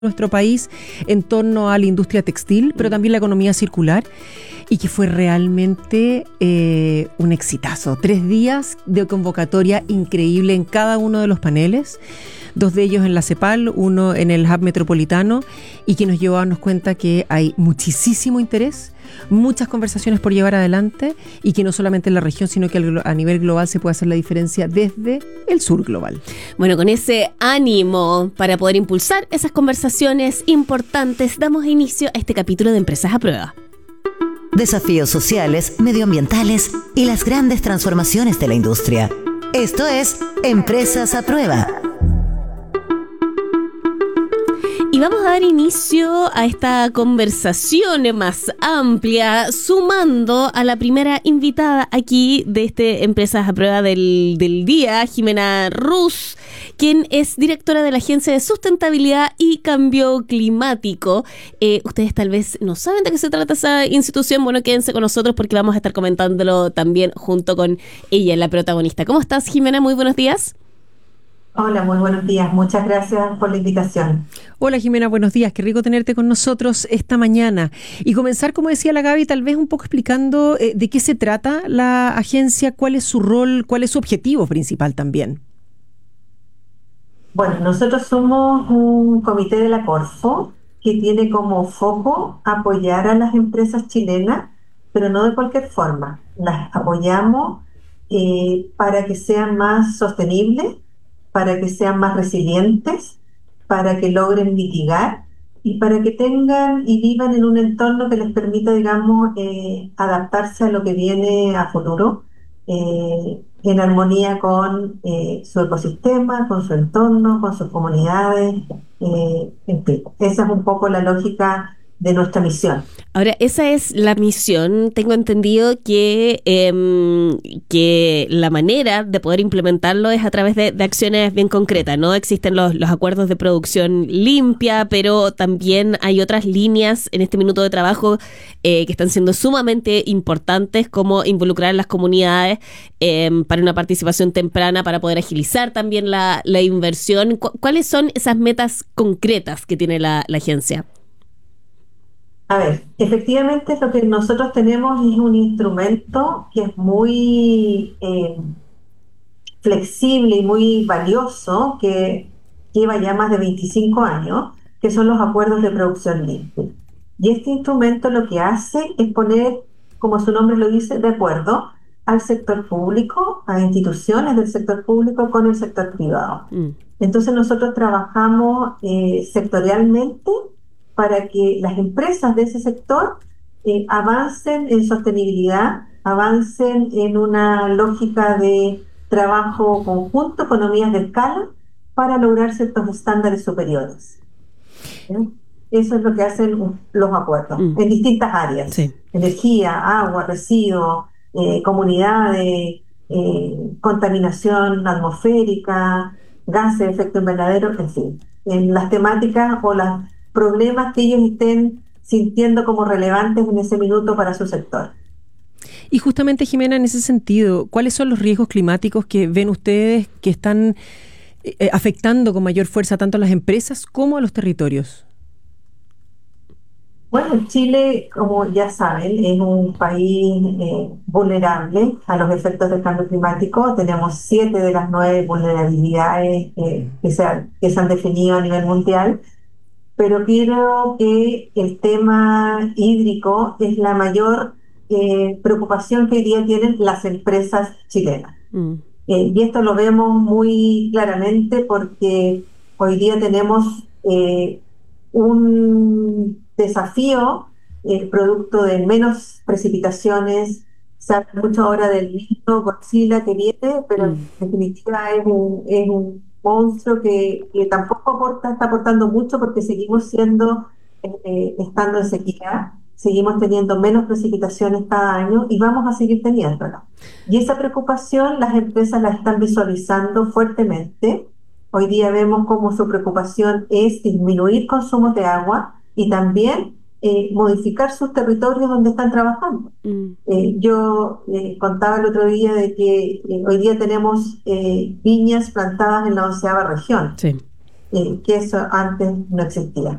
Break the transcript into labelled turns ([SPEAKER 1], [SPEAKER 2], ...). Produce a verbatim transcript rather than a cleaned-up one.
[SPEAKER 1] nuestro país en torno a la industria textil, pero también la economía circular, y que fue realmente eh, un exitazo. Tres días de convocatoria increíble en cada uno de los paneles, dos de ellos en la CEPAL, uno en el Hub Metropolitano, y que nos llevó a darnos cuenta que hay muchísimo interés, muchas conversaciones por llevar adelante, y que no solamente en la región, sino que a nivel global se puede hacer la diferencia desde el sur global.
[SPEAKER 2] Bueno, con ese ánimo para poder impulsar esas conversaciones importantes, damos inicio a este capítulo de Empresas a Prueba.
[SPEAKER 3] Desafíos sociales, medioambientales y las grandes transformaciones de la industria. Esto es Empresas a Prueba.
[SPEAKER 2] Y vamos a dar inicio a esta conversación más amplia, sumando a la primera invitada aquí de este Empresas a Prueba del, del día, Jimena Rus, quien es directora de la Agencia de Sustentabilidad y Cambio Climático. Eh, ustedes tal vez no saben de qué se trata esa institución. Bueno, quédense con nosotros porque vamos a estar comentándolo también junto con ella, la protagonista. ¿Cómo estás, Jimena? Muy buenos días.
[SPEAKER 4] Hola, muy buenos días. Muchas gracias por la invitación.
[SPEAKER 1] Hola, Jimena, buenos días. Qué rico tenerte con nosotros esta mañana. Y comenzar, como decía la Gaby, tal vez un poco explicando eh, de qué se trata la agencia, cuál es su rol, cuál es su objetivo principal también.
[SPEAKER 4] Bueno, nosotros somos un comité de la Corfo que tiene como foco apoyar a las empresas chilenas, pero no de cualquier forma. Las apoyamos eh, para que sean más sostenibles, para que sean más resilientes, para que logren mitigar y para que tengan y vivan en un entorno que les permita, digamos, eh, adaptarse a lo que viene a futuro, eh, en armonía con eh, su ecosistema, con su entorno, con sus comunidades, eh, en fin. Esa es un poco la lógica de nuestra misión.
[SPEAKER 2] Ahora, esa es la misión. Tengo entendido que, eh, que la manera de poder implementarlo es a través de, de acciones bien concretas, ¿no? Existen los, los acuerdos de producción limpia, pero también hay otras líneas en este minuto de trabajo eh, que están siendo sumamente importantes, como involucrar a las comunidades eh, para una participación temprana, para poder agilizar también la, la inversión. ¿Cu- ¿Cuáles son esas metas concretas que tiene la, la agencia?
[SPEAKER 4] A ver, efectivamente lo que nosotros tenemos es un instrumento que es muy eh, flexible y muy valioso, que lleva ya más de veinticinco años, que son los acuerdos de producción limpia. Y este instrumento lo que hace es poner, como su nombre lo dice, de acuerdo al sector público, a instituciones del sector público con el sector privado. Mm. Entonces nosotros trabajamos eh, sectorialmente para que las empresas de ese sector eh, avancen en sostenibilidad, avancen en una lógica de trabajo conjunto, economías de escala, para lograr ciertos estándares superiores. ¿Eh? Eso es lo que hacen los acuerdos, mm. en distintas áreas. Sí. Energía, agua, residuos, eh, comunidades, eh, contaminación atmosférica, gases de efecto invernadero, en fin. En las temáticas o las problemas que ellos estén sintiendo como relevantes en ese minuto para su sector.
[SPEAKER 1] Y justamente, Jimena, en ese sentido, ¿cuáles son los riesgos climáticos que ven ustedes que están eh, afectando con mayor fuerza tanto a las empresas como a los territorios?
[SPEAKER 4] Bueno, Chile, como ya saben, es un país eh, vulnerable a los efectos del cambio climático. Tenemos siete de las nueve vulnerabilidades eh, que, se han, que se han definido a nivel mundial. Pero creo que el tema hídrico es la mayor eh, preocupación que hoy día tienen las empresas chilenas. Mm. Eh, y esto lo vemos muy claramente porque hoy día tenemos eh, un desafío eh, producto de menos precipitaciones. Se habla mucho ahora del Niño Godzilla que viene, pero mm. en definitiva es un, es un monstruo que, que tampoco aporta, está aportando mucho porque seguimos siendo, eh, estando en sequía, seguimos teniendo menos precipitaciones cada año y vamos a seguir teniéndola. Y esa preocupación las empresas la están visualizando fuertemente. Hoy día vemos cómo su preocupación es disminuir consumos de agua y también eh, modificar sus territorios donde están trabajando. Mm. Eh, yo eh, contaba el otro día de que eh, hoy día tenemos eh, viñas plantadas en la onceava región. Sí. eh, que eso antes no existía.